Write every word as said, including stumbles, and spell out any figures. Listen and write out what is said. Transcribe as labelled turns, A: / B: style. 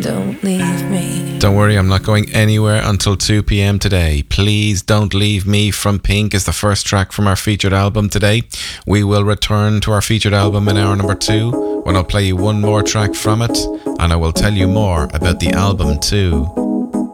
A: don't leave me.
B: Don't worry, I'm not going anywhere until two p.m. today. Please Don't Leave Me from Pink is the first track from our featured album today. We will return to our featured album in hour number two, when I'll play you one more track from it, and I will tell you more about the album too.